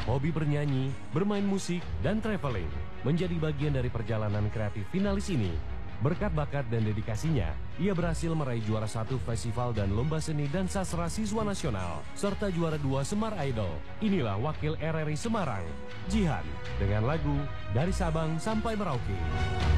Hobi bernyanyi, bermain musik, dan traveling menjadi bagian dari perjalanan kreatif finalis ini. Berkat bakat dan dedikasinya, ia berhasil meraih juara 1 festival dan lomba seni dan sastra siswa nasional, serta juara 2 Semar Idol. Inilah wakil RRI Semarang, Jihan, dengan lagu Dari Sabang Sampai Merauke.